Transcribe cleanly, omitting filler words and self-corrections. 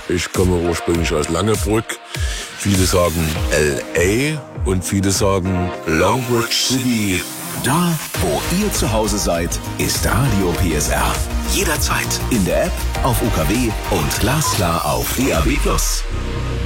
Ich komme ursprünglich aus Langebrück. Viele sagen L.A. und viele sagen Longbridge City. Da, wo ihr zu Hause seid, ist Radio PSR. Jederzeit in der App, auf UKW und glasklar auf DAB+.